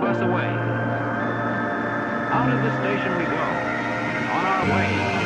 bus away. Out of the station we go, on our way.